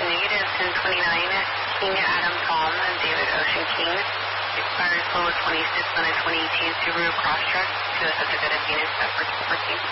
negative 1029, King Adam Tom and David Ocean King. Expired flow of 26 on a 2018 Subaru Crosstrek to a subject at Phoenix at 1414.